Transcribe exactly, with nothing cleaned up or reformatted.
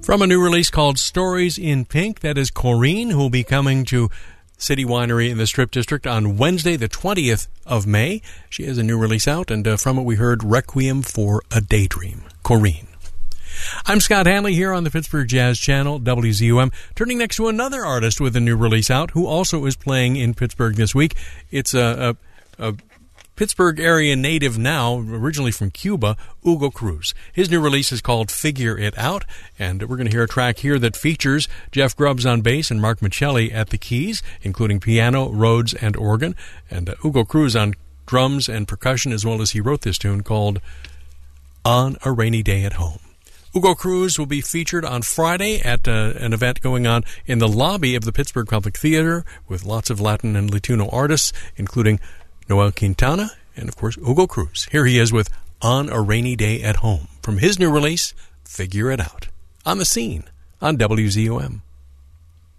From a new release called Stories in Pink, that is Corrine, who will be coming to City Winery in the Strip District on Wednesday, the twentieth of May. She has a new release out, and uh, from it we heard Requiem for a Daydream. Corrine. I'm Scott Hanley here on the Pittsburgh Jazz Channel, W Z U M, turning next to another artist with a new release out who also is playing in Pittsburgh this week. It's a, a, a Pittsburgh area native now, originally from Cuba, Hugo Cruz. His new release is called Figure It Out, and we're going to hear a track here that features Jeff Grubbs on bass and Mark Michelli at the keys, including piano, Rhodes, and organ, and uh, Hugo Cruz on drums and percussion, as well as he wrote this tune called On a Rainy Day at Home. Hugo Cruz will be featured on Friday at uh, an event going on in the lobby of the Pittsburgh Public Theater with lots of Latin and Latino artists, including Noel Quintana, and of course, Hugo Cruz. Here he is with On a Rainy Day at Home from his new release, Figure It Out, on The Scene on W Z O M.